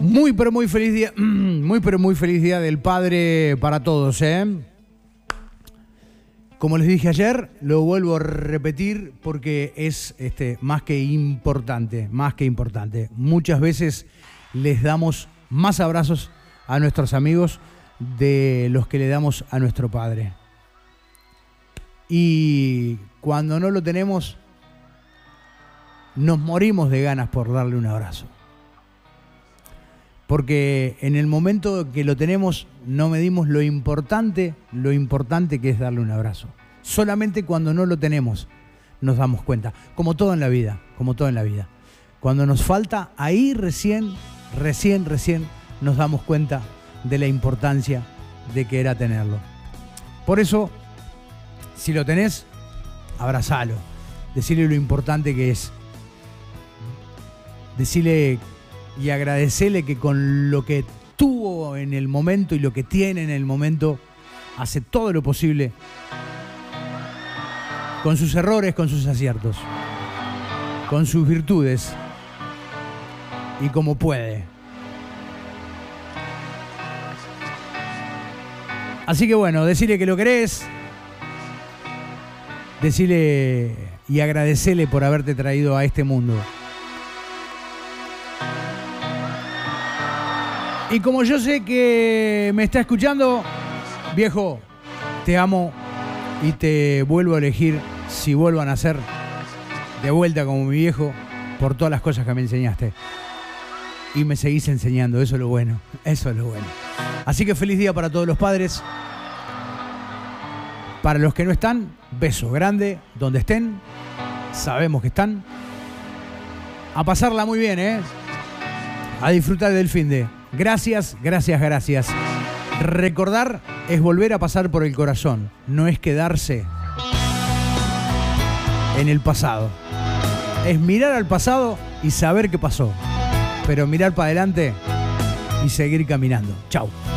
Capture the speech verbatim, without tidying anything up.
Muy pero muy feliz día, muy pero muy feliz día del Padre para todos, ¿eh? Como les dije ayer, lo vuelvo a repetir porque es este, más que importante, más que importante. Muchas veces les damos más abrazos a nuestros amigos de los que le damos a nuestro Padre. Y cuando no lo tenemos, nos morimos de ganas por darle un abrazo. Porque en el momento que lo tenemos no medimos lo importante, lo importante que es darle un abrazo. Solamente cuando no lo tenemos nos damos cuenta, como todo en la vida, como todo en la vida. Cuando nos falta, ahí recién, recién, recién nos damos cuenta de la importancia de que era tenerlo. Por eso, si lo tenés, abrazalo, decirle lo importante que es, decirle y agradecerle que con lo que tuvo en el momento y lo que tiene en el momento, hace todo lo posible, con sus errores, con sus aciertos, con sus virtudes y como puede. Así que bueno, decirle que lo querés, decirle y agradecerle por haberte traído a este mundo. Y como yo sé que me está escuchando, viejo, te amo y te vuelvo a elegir si vuelvo a nacer de vuelta como mi viejo por todas las cosas que me enseñaste. Y me seguís enseñando, eso es lo bueno, eso es lo bueno. Así que feliz día para todos los padres. Para los que no están, beso grande, donde estén, sabemos que están. A pasarla muy bien, ¿eh? A disfrutar del finde. Gracias, gracias, gracias. Recordar es volver a pasar por el corazón, no es quedarse en el pasado. Es mirar al pasado y saber qué pasó, pero mirar para adelante y seguir caminando. Chau.